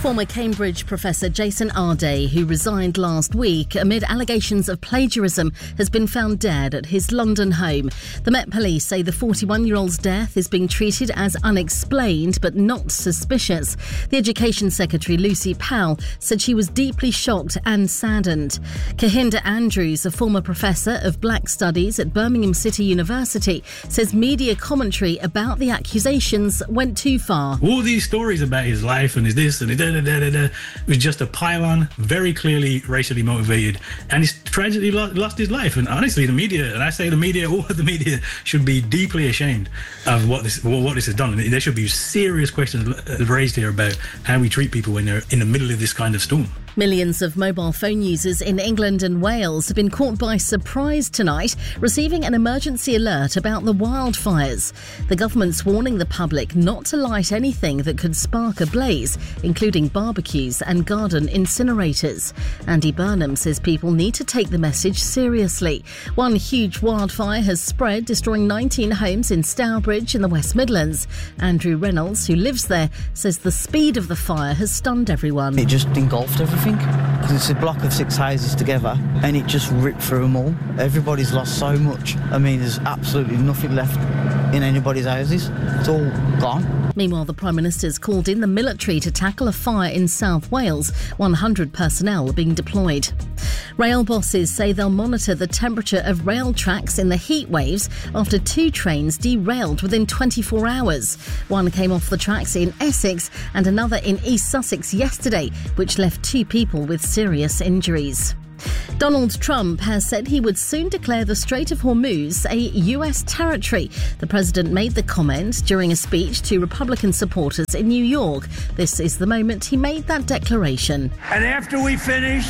Former Cambridge professor Jason Arday, who resigned last week amid allegations of plagiarism, has been found dead at his London home. The Met Police say the 41-year-old's death is being treated as unexplained but not suspicious. The Education Secretary, Lucy Powell, said she was deeply shocked and saddened. Kahinda Andrews, a former professor of Black Studies at Birmingham City University, says media commentary about the accusations went too far. All these stories about his life and his this and his it was just a pile-on, very clearly racially motivated, and he's tragically lost his life. And honestly, the media, and I say the media, all of the media should be deeply ashamed of what this has done. And there should be serious questions raised here about how we treat people when they're in the middle of this kind of storm. Millions of mobile phone users in England and Wales have been caught by surprise tonight, receiving an emergency alert about the wildfires. The government's warning the public not to light anything that could spark a blaze, including barbecues and garden incinerators. Andy Burnham says people need to take the message seriously. One huge wildfire has spread, destroying 19 homes in Stourbridge in the West Midlands. Andrew Reynolds, who lives there, says the speed of the fire has stunned everyone. It just engulfed everything. Because it's a block of 6 houses together and it just ripped through them all. Everybody's lost so much. I mean, there's absolutely nothing left in anybody's houses. It's all gone. Meanwhile, the Prime Minister's called in the military to tackle a fire in South Wales. 100 personnel are being deployed. Rail bosses say they'll monitor the temperature of rail tracks in the heat waves after 2 trains derailed within 24 hours. One came off the tracks in Essex and another in East Sussex yesterday, which left 2 people with serious injuries. Donald Trump has said he would soon declare the Strait of Hormuz a US territory. The president made the comment during a speech to Republican supporters in New York. This is the moment he made that declaration. And after we finish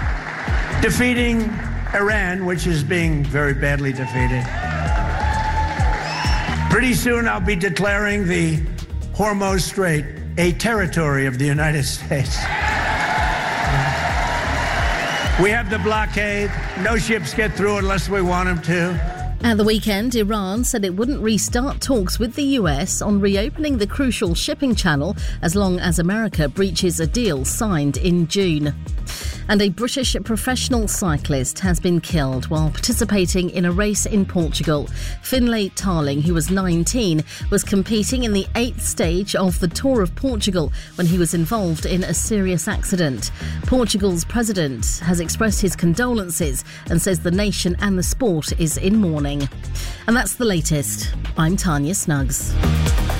defeating Iran, which is being very badly defeated, pretty soon I'll be declaring the Hormuz Strait a territory of the United States. We have the blockade. No ships get through unless we want them to. At the weekend, Iran said it wouldn't restart talks with the US on reopening the crucial shipping channel as long as America breaches a deal signed in June. And a British professional cyclist has been killed while participating in a race in Portugal. Finlay Tarling, who was 19, was competing in the 8th stage of the Tour of Portugal when he was involved in a serious accident. Portugal's president has expressed his condolences and says the nation and the sport is in mourning. And that's the latest. I'm Tanya Snuggs.